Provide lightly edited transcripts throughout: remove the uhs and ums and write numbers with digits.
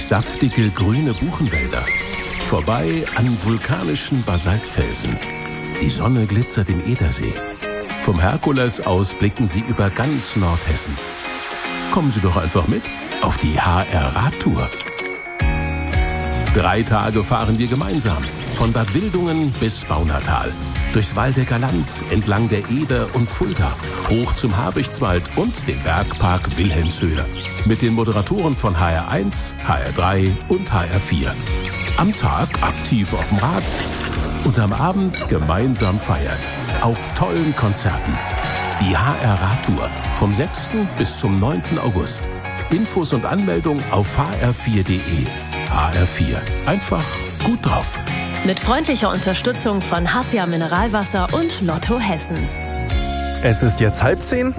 saftige grüne Buchenwälder, vorbei an vulkanischen Basaltfelsen. Die Sonne glitzert im Edersee. Vom Herkules aus blicken Sie über ganz Nordhessen. Kommen Sie doch einfach mit auf die HR-Radtour. 3 Tage fahren wir gemeinsam, von Bad Wildungen bis Baunatal. Durchs Waldecker Land, entlang der Eder und Fulda, hoch zum Habichtswald und dem Bergpark Wilhelmshöhe. Mit den Moderatoren von HR1, HR3 und HR4. Am Tag aktiv auf dem Rad und am Abend gemeinsam feiern. Auf tollen Konzerten. Die HR-Radtour vom 6. bis zum 9. August. Infos und Anmeldung auf hr4.de. HR4. Einfach gut drauf. Mit freundlicher Unterstützung von Hassia Mineralwasser und Lotto Hessen. Es ist jetzt 9:30.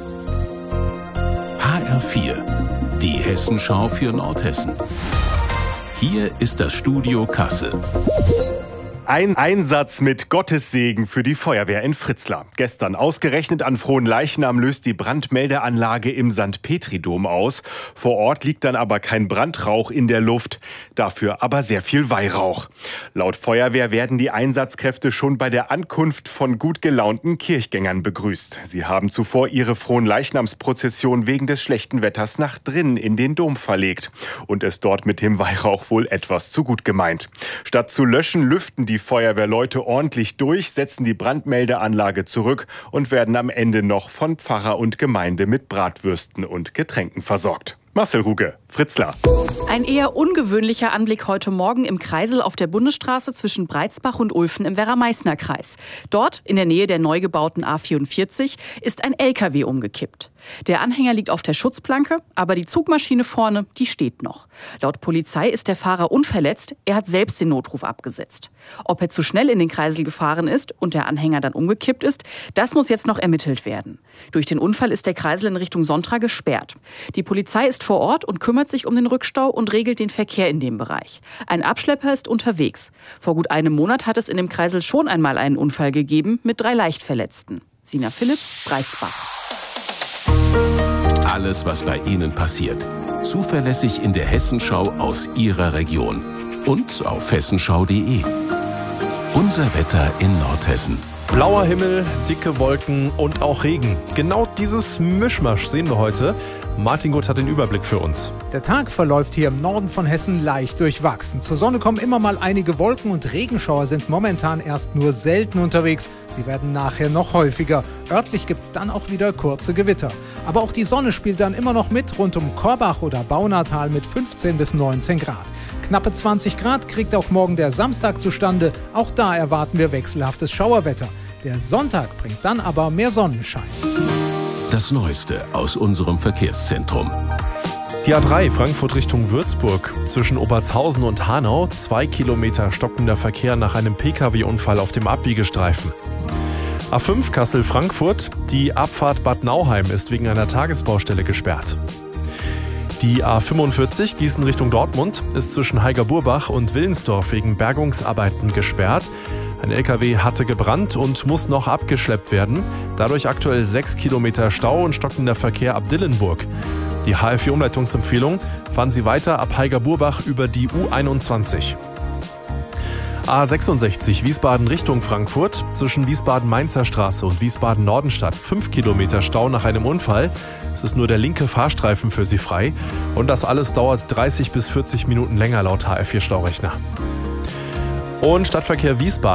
HR4. Die Hessenschau für Nordhessen. Hier ist das Studio Kassel. Ein Einsatz mit Gottes Segen für die Feuerwehr in Fritzlar. Gestern ausgerechnet an Fronleichnam löst die Brandmeldeanlage im St. Petri-Dom aus. Vor Ort liegt dann aber kein Brandrauch in der Luft, dafür aber sehr viel Weihrauch. Laut Feuerwehr werden die Einsatzkräfte schon bei der Ankunft von gut gelaunten Kirchgängern begrüßt. Sie haben zuvor ihre Fronleichnamsprozession wegen des schlechten Wetters nach drinnen in den Dom verlegt und es dort mit dem Weihrauch wohl etwas zu gut gemeint. Statt zu löschen, lüften die Feuerwehrleute ordentlich durch, setzen die Brandmeldeanlage zurück und werden am Ende noch von Pfarrer und Gemeinde mit Bratwürsten und Getränken versorgt. Marcel Ruge, Fritzlar. Ein eher ungewöhnlicher Anblick heute Morgen im Kreisel auf der Bundesstraße zwischen Breitsbach und Ulfen im Werra-Meißner-Kreis. Dort, in der Nähe der neu gebauten A44, ist ein LKW umgekippt. Der Anhänger liegt auf der Schutzplanke, aber die Zugmaschine vorne, die steht noch. Laut Polizei ist der Fahrer unverletzt, er hat selbst den Notruf abgesetzt. Ob er zu schnell in den Kreisel gefahren ist und der Anhänger dann umgekippt ist, das muss jetzt noch ermittelt werden. Durch den Unfall ist der Kreisel in Richtung Sontra gesperrt. Die Polizei ist vor Ort und kümmert sich um den Rückstau und regelt den Verkehr in dem Bereich. Ein Abschlepper ist unterwegs. Vor gut einem Monat hat es in dem Kreisel schon einmal einen Unfall gegeben mit 3 Leichtverletzten. Sina Philipps, Breitsbach. Alles, was bei Ihnen passiert. Zuverlässig in der Hessenschau aus Ihrer Region. Und auf hessenschau.de. Unser Wetter in Nordhessen. Blauer Himmel, dicke Wolken und auch Regen. Genau dieses Mischmasch sehen wir heute. Martin Gutt hat den Überblick für uns. Der Tag verläuft hier im Norden von Hessen leicht durchwachsen. Zur Sonne kommen immer mal einige Wolken und Regenschauer sind momentan erst nur selten unterwegs. Sie werden nachher noch häufiger. Örtlich gibt es dann auch wieder kurze Gewitter. Aber auch die Sonne spielt dann immer noch mit rund um Korbach oder Baunatal mit 15 bis 19 Grad. Knappe 20 Grad kriegt auch morgen der Samstag zustande. Auch da erwarten wir wechselhaftes Schauerwetter. Der Sonntag bringt dann aber mehr Sonnenschein. Das Neueste aus unserem Verkehrszentrum. Die A3 Frankfurt Richtung Würzburg. Zwischen Obertshausen und Hanau 2 Kilometer stockender Verkehr nach einem Pkw-Unfall auf dem Abbiegestreifen. A5 Kassel-Frankfurt. Die Abfahrt Bad Nauheim ist wegen einer Tagesbaustelle gesperrt. Die A45 Gießen Richtung Dortmund ist zwischen Heigerburbach und Willensdorf wegen Bergungsarbeiten gesperrt. Ein LKW hatte gebrannt und muss noch abgeschleppt werden. Dadurch aktuell 6 Kilometer Stau und stockender Verkehr ab Dillenburg. Die HR4-Umleitungsempfehlung: fahren Sie weiter ab Heigerburbach über die U21. A66 Wiesbaden Richtung Frankfurt. Zwischen Wiesbaden-Mainzer Straße und Wiesbaden-Nordenstadt 5 Kilometer Stau nach einem Unfall. Es ist nur der linke Fahrstreifen für Sie frei. Und das alles dauert 30 bis 40 Minuten länger laut HR4-Staurechner. Und Stadtverkehr Wiesbaden.